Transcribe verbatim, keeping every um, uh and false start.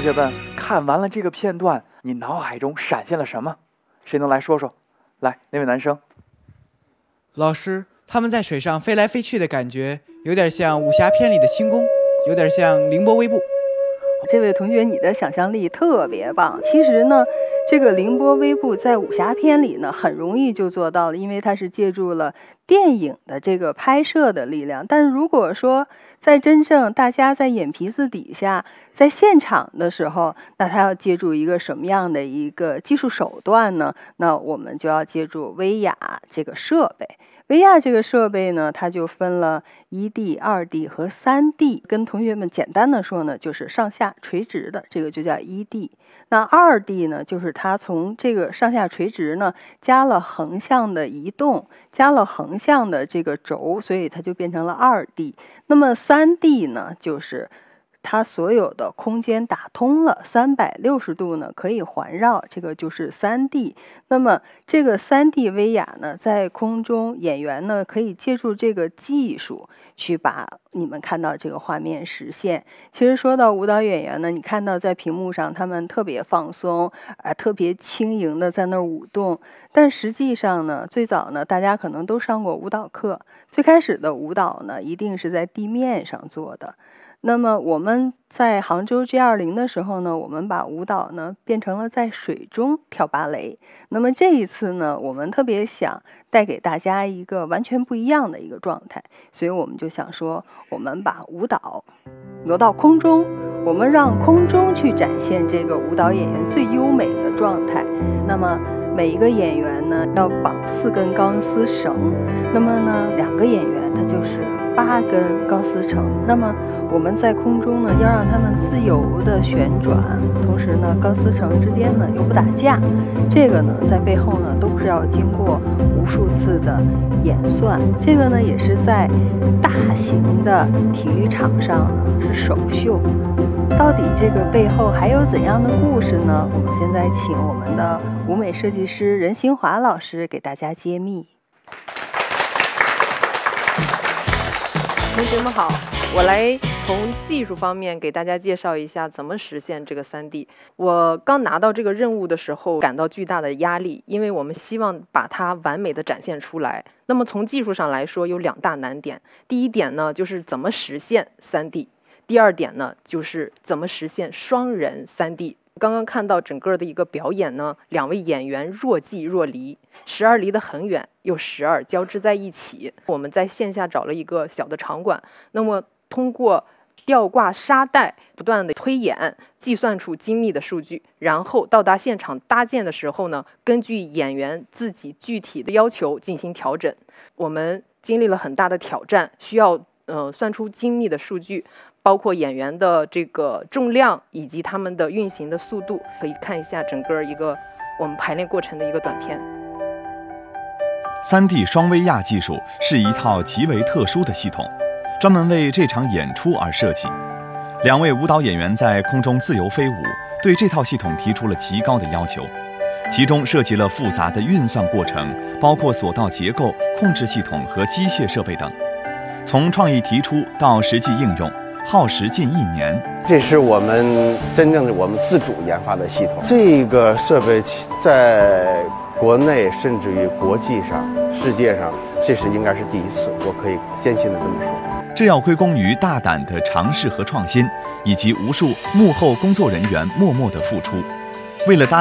学们看完了这个片段，你脑海中闪现了什么？谁能来说说？来，那位男生。 老师，他们在水上飞来飞去的感觉，有点像武侠片里的轻功，有点像凌波微步。 这位同学，你的想象力特别棒。其实呢，这个凌波微步在武侠片里呢，很容易就做到了，因为它是借助了电影的这个拍摄的力量。但是如果说在真正大家在眼皮子底下，在现场的时候，那他要借助一个什么样的一个技术手段呢？那我们就要借助威亚这个设备。威亚这个设备呢，它就分了一 D、二 D 和三 D。跟同学们简单的说呢，就是上下垂直的，这个就叫一 D。那二 D 呢，就是它从这个上下垂直呢，加了横向的移动，加了横向的这个轴，所以它就变成了二 D。那么三 D 呢，就是它所有的空间打通了，三百六十度呢可以环绕，这个就是三 D。那么这个三 D 威亚呢，在空中演员呢可以借助这个技术去把你们看到这个画面实现。其实说到舞蹈演员呢，你看到在屏幕上他们特别放松啊，特别轻盈的在那儿舞动，但实际上呢，最早呢大家可能都上过舞蹈课，最开始的舞蹈呢一定是在地面上做的。那么我们在杭州 G 二零 的时候呢，我们把舞蹈呢变成了在水中跳芭蕾。那么这一次呢，我们特别想带给大家一个完全不一样的一个状态，所以我们就想说，我们把舞蹈挪到空中，我们让空中去展现这个舞蹈演员最优美的状态。那么每一个演员呢要绑四根钢丝绳，那么呢两个演员他就是八根钢丝绳。那么我们在空中呢要让他们自由的旋转，同时呢钢丝绳之间呢又不打架，这个呢在背后呢都是要经过无数次的演算。这个呢也是在大型的体育场上呢是首秀。到底这个背后还有怎样的故事呢？我们现在请我们的舞美设计师任兴华老师给大家揭秘。 同学们好，我来从技术方面给大家介绍一下怎么实现这个 三 D。 我刚拿到这个任务的时候感到巨大的压力，因为我们希望把它完美的展现出来。那么从技术上来说有两大难点，第一点呢就是怎么实现 三 D， 第二点呢就是怎么实现双人 三 D。 刚刚看到整个的一个表演呢，两位演员若即若离，时而离得很远，又时而交织在一起。我们在线下找了一个小的场馆，那么通过吊挂沙袋不断的推演，计算出精密的数据，然后到达现场搭建的时候呢，根据演员自己具体的要求进行调整。我们经历了很大的挑战，需要呃算出精密的数据，包括演员的这个重量以及他们的运行的速度。可以看一下整个一个我们排练过程的一个短片。 三 D 双威亚技术是一套极为特殊的系统，专门为这场演出而设计。两位舞蹈演员在空中自由飞舞，对这套系统提出了极高的要求，其中涉及了复杂的运算过程，包括索道结构、控制系统和机械设备等。从创意提出到实际应用，耗时近一年。 这是我们真正的我们自主研发的系统。这个设备在国内甚至于国际上、世界上，这是应该是第一次，我可以坚信的这么说。 这要归功于大胆的尝试和创新，以及无数幕后工作人员默默的付出。为了搭